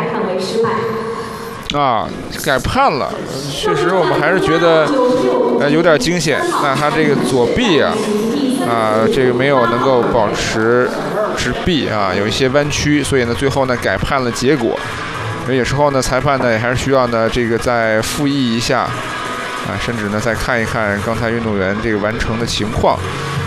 改判为失败。 啊，改判了，确实我们还是觉得有点惊险。那他这个左臂啊，这个没有能够保持直臂啊，有一些弯曲，所以呢最后呢改判了结果。有时候呢裁判呢也还是需要呢这个再复议一下。甚至呢再看一看刚才运动员这个完成的情况。